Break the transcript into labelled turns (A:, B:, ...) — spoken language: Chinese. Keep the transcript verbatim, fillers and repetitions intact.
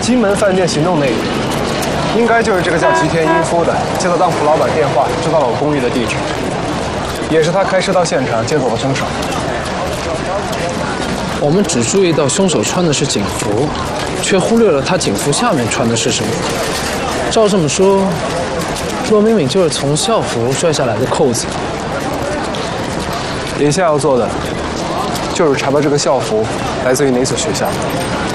A: 西门饭店行动内容，应该就是这个叫吉田英夫的接到当铺老板电话，知道了我公寓的地址，也是他开车到现场接走了凶手。
B: 我们只注意到凶手穿的是警服，却忽略了他警服下面穿的是什么。照这么说，罗敏敏就是从校服拽下来的扣子。
A: 眼下要做的，就是查到这个校服来自于哪所学校。